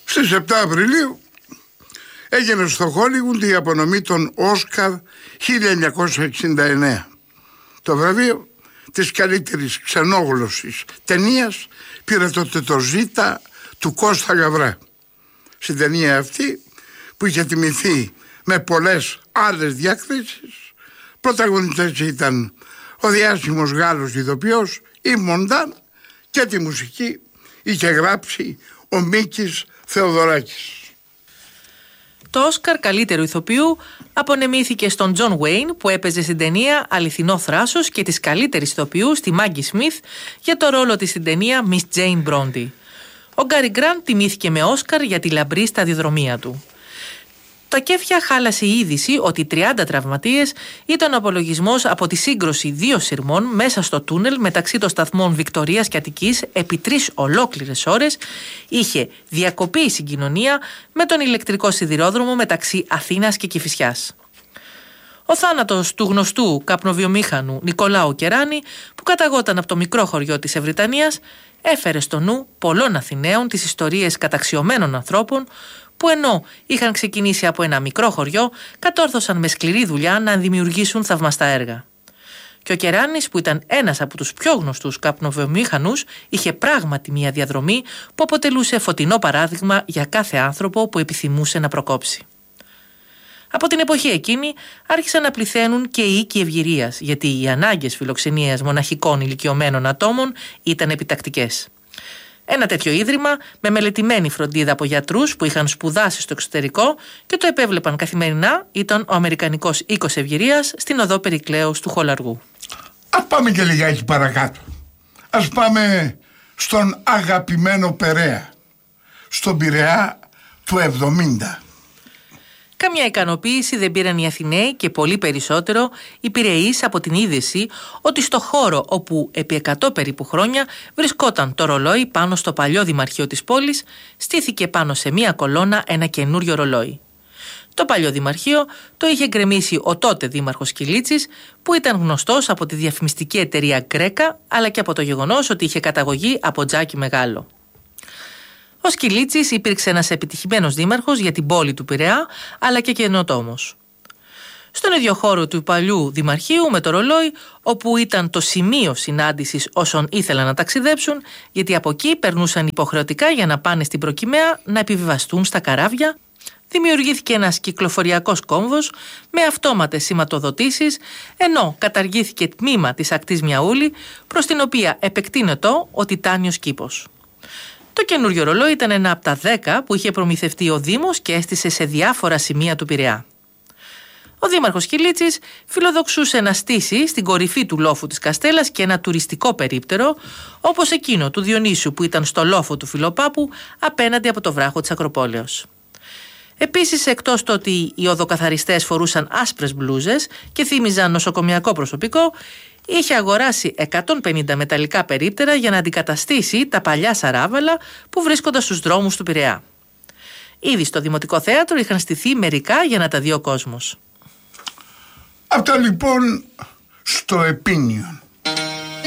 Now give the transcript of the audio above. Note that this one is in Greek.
Στις 7 Απριλίου έγινε στο Χόλιγουντ η απονομή των Όσκαρ 1969. Το βραβείο της καλύτερης ξενόγλωσσης ταινίας πήρε τότε το Ζήτα του Κώστα Γαβρά. Στην ταινία αυτή, που είχε τιμηθεί με πολλές άλλες διακρίσεις, πρωταγωνιστές ήταν ο διάσημος Γάλλος ηθοποιός η Μοντάν και τη μουσική είχε γράψει ο Μίκης Θεοδωράκης. Το Όσκαρ καλύτερου ηθοποιού απονεμήθηκε στον Τζον Γουέιν που έπαιζε στην ταινία Αληθινό Θράσος και της καλύτερης ηθοποιού στη Μάγκη Σμιθ για το ρόλο της στην ταινία Miss Jane Bronte. Ο Γκάρι Γκραντ τιμήθηκε με Όσκαρ για τη λαμπρή σταδιοδρομία του. Τα κέφια χάλασε η είδηση ότι 30 τραυματίες ήταν ο απολογισμός από τη σύγκρουση 2 σειρμών μέσα στο τούνελ μεταξύ των σταθμών Βικτωρίας και Αττικής επί 3 ολόκληρες ώρες είχε διακοπεί η συγκοινωνία με τον ηλεκτρικό σιδηρόδρομο μεταξύ Αθήνας και Κηφισιάς. Ο θάνατος του γνωστού καπνοβιομήχανου Νικολάου Κεράνη, που καταγόταν από το μικρό χωριό της Ευρυτανίας, έφερε στο νου πολλών Αθηναίων τις ιστορίες καταξιωμένων ανθρώπων που ενώ είχαν ξεκινήσει από ένα μικρό χωριό, κατόρθωσαν με σκληρή δουλειά να δημιουργήσουν θαυμαστά έργα. Και ο Κεράνης, που ήταν ένας από τους πιο γνωστούς καπνοβιομήχανους, είχε πράγματι μια διαδρομή που αποτελούσε φωτεινό παράδειγμα για κάθε άνθρωπο που επιθυμούσε να προκόψει. Από την εποχή εκείνη άρχισαν να πληθαίνουν και οι οίκοι ευγυρίας, γιατί οι ανάγκες φιλοξενίας μοναχικών ηλικιωμένων ατόμων ήταν επιτακτικές. Ένα τέτοιο ίδρυμα, με μελετημένη φροντίδα από γιατρούς που είχαν σπουδάσει στο εξωτερικό και το επέβλεπαν καθημερινά, ήταν ο Αμερικανικός Οίκος Ευγυρίας στην οδό Περικλέους του Χολαργού. Ας πάμε και λιγάκι παρακάτω. Ας πάμε στον αγαπημένο Περαία, στον Πειραιά του 70. Καμιά ικανοποίηση δεν πήραν οι Αθηναίοι και πολύ περισσότερο οι Πειραιείς από την είδηση ότι στο χώρο όπου επί 100 περίπου χρόνια βρισκόταν το ρολόι πάνω στο παλιό δημαρχείο της πόλης, στήθηκε πάνω σε μία κολόνα ένα καινούριο ρολόι. Το παλιό δημαρχείο το είχε γκρεμίσει ο τότε δήμαρχος Κιλίτσης, που ήταν γνωστός από τη διαφημιστική εταιρεία Γκρέκα, αλλά και από το γεγονός ότι είχε καταγωγή από τζάκι μεγάλο. Ο Σκυλίτσης υπήρξε ένας επιτυχημένος δήμαρχος για την πόλη του Πειραιά, αλλά και καινοτόμος. Στον ίδιο χώρο του παλιού δημαρχείου με το ρολόι, όπου ήταν το σημείο συνάντησης όσων ήθελαν να ταξιδέψουν, γιατί από εκεί περνούσαν υποχρεωτικά για να πάνε στην Προκυμαία να επιβιβαστούν στα καράβια, δημιουργήθηκε ένας κυκλοφοριακός κόμβος με αυτόματες σηματοδοτήσεις, ενώ καταργήθηκε τμήμα της ακτής Μιαούλη, προς την οποία επεκτείνεται ο τιτάνιος κήπος. Το καινούριο ρολόι ήταν ένα από τα 10 που είχε προμηθευτεί ο Δήμος και έστησε σε διάφορα σημεία του Πειραιά. Ο δήμαρχος Κιλίτσης φιλοδοξούσε να στήσει στην κορυφή του λόφου της Καστέλας και ένα τουριστικό περίπτερο, όπως εκείνο του Διονύσου που ήταν στο λόφο του Φιλοπάπου απέναντι από το βράχο της Ακροπόλεως. Επίσης, εκτός το ότι οι οδοκαθαριστές φορούσαν άσπρες μπλούζες και θύμιζαν νοσοκομιακό προσωπικό, είχε αγοράσει 150 μεταλλικά περίπτερα για να αντικαταστήσει τα παλιά σαράβαλα που βρίσκονταν στους δρόμους του Πειραιά. Ήδη στο Δημοτικό Θέατρο είχαν στηθεί μερικά για να τα δει ο κόσμος. Αυτά λοιπόν στο Επίνιον.